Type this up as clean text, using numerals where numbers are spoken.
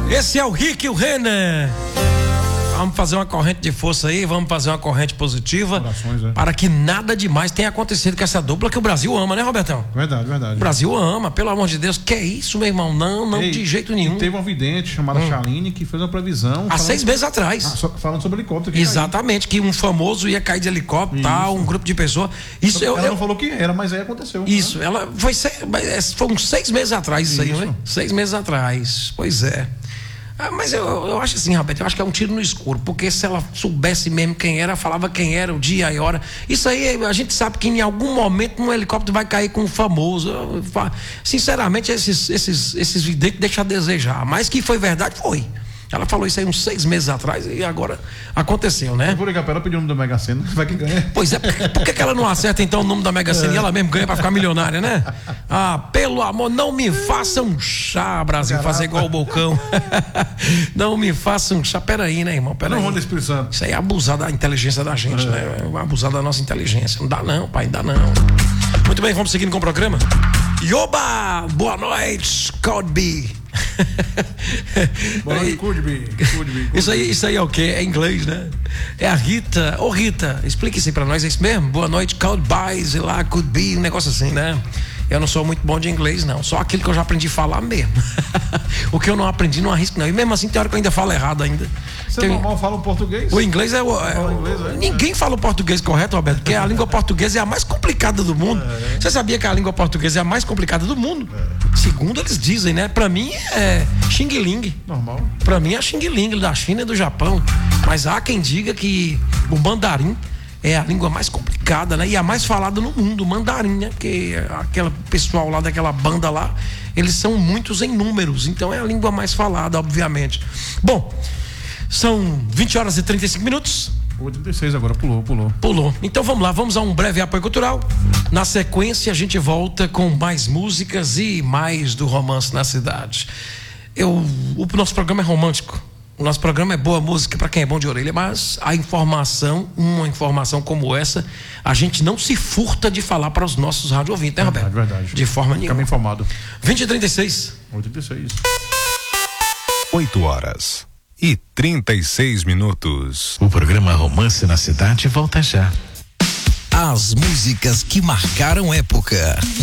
Esse é o Rick e o Renner. Vamos fazer uma corrente de força aí, vamos fazer uma corrente positiva para que nada demais tenha acontecido com essa dupla que o Brasil ama, né, Robertão? Verdade. O Brasil ama, pelo amor de Deus. Que é isso, meu irmão? Não, de jeito nenhum. Teve uma vidente chamada Chaline que fez uma previsão. Há 6 meses atrás. Falando sobre helicóptero. Exatamente, que um famoso ia cair de helicóptero, tal, um grupo de pessoas. Isso ela não falou que era, mas aí aconteceu. Isso, ela foi uns 6 meses atrás, isso aí, né? 6 meses atrás, pois é. Mas eu acho assim, Roberto, eu acho que é um tiro no escuro, porque se ela soubesse mesmo quem era, falava quem era, o dia e a hora. Isso aí, a gente sabe que em algum momento um helicóptero vai cair com um famoso. Sinceramente, esses videntes deixam a desejar, mas que foi verdade, foi. Ela falou isso aí uns 6 meses atrás e agora aconteceu, né? Eu vou ligar pra ela pedir o número da Mega Sena, vai que ganha. Pois é, por que ela não acerta então o número da Mega Sena e ela mesmo ganha pra ficar milionária, né? Pelo amor, não me faça um chá, Brasil, fazer igual o Bocão. Não me faça um chá, peraí, né, irmão? Peraí. Não, Espírito Santo. Isso aí é abusar da inteligência da gente, né? Abusar da nossa inteligência. Não dá não, pai, não dá não. Muito bem, vamos seguindo com o programa. Yoba, boa noite, Codby. Boa noite, Cudby. Isso aí é o quê? É inglês, né? É a Rita. Ô Rita, explique isso aí pra nós, é isso mesmo? Boa noite, Codby, sei lá, could be, um negócio assim, né? Eu não sou muito bom de inglês, não. Só aquilo que eu já aprendi a falar mesmo. O que eu não aprendi, não arrisco, não. E mesmo assim, tem hora que eu ainda falo errado ainda. Você normal fala o português? O inglês ninguém fala o português correto, Roberto, porque a língua portuguesa é a mais complicada do mundo. Você sabia que a língua portuguesa é a mais complicada do mundo? Segundo eles dizem, né? Pra mim é Xing Ling. Normal. Pra mim é Xing Ling, da China e do Japão. Mas há quem diga que o mandarim é a língua mais complicada, né? E a mais falada no mundo, o mandarim, né? Porque aquele pessoal lá daquela banda lá, eles são muitos em números, então é a língua mais falada, obviamente. Bom, são 20 horas e 35 minutos. 36 agora, pulou. Então vamos lá, vamos a um breve apoio cultural. Na sequência a gente volta com mais músicas e mais do Romance na Cidade. O nosso programa é romântico. O nosso programa é boa música para quem é bom de orelha, mas uma informação como essa, a gente não se furta de falar para os nossos rádio ouvintes, né, Roberto? Verdade. De forma nenhuma. Fica bem informado. 20h36. 8 horas e 36 minutos. O programa Romance na Cidade volta já. As músicas que marcaram época.